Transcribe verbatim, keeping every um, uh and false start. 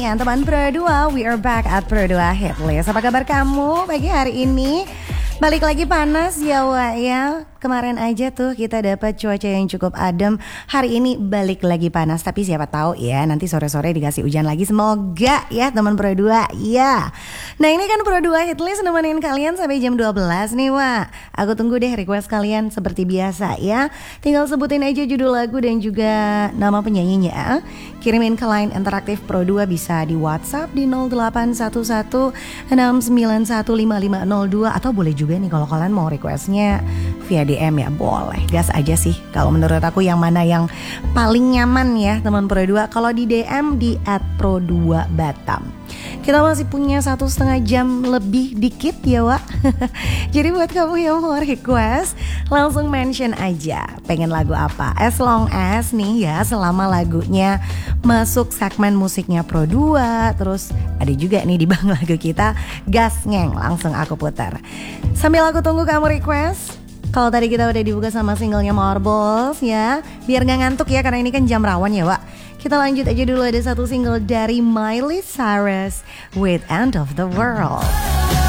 kalian teman Pro dua, we are back at Pro dua Hitlist. Apa kabar kamu pagi hari ini? Balik lagi panas ya Wak ya. Kemarin aja tuh kita dapat cuaca yang cukup adem. Hari ini balik lagi panas. Tapi siapa tahu ya nanti sore-sore dikasih hujan lagi. Semoga ya teman Pro dua ya. Nah ini kan Pro dua Hitlist nemenin kalian sampai jam dua belas nih Wak. Aku tunggu deh request kalian seperti biasa ya. Tinggal sebutin aja judul lagu dan juga nama penyanyinya. Kirimin ke line interaktif Pro dua bisa di WhatsApp di nol delapan satu satu enam sembilan satu lima lima nol dua. Atau boleh juga nih kalau kalian mau requestnya via D M ya, boleh, gas aja sih. Kalau menurut aku yang mana yang paling nyaman ya teman Pro dua. Kalau di D M di at pro dua batam. Kita masih punya satu setengah jam lebih dikit ya Wak. Jadi buat kamu yang mau request langsung mention aja pengen lagu apa. As long as nih ya selama lagunya masuk segmen musiknya Pro dua. Terus ada juga nih di bang lagu kita gas ngeng, langsung aku putar. Sambil aku tunggu kamu request. Kalau tadi kita udah dibuka sama singlenya Marbles ya, biar gak ngantuk ya karena ini kan jam rawan ya Wak. Kita lanjut aja dulu, ada satu single dari Miley Cyrus with End of the World.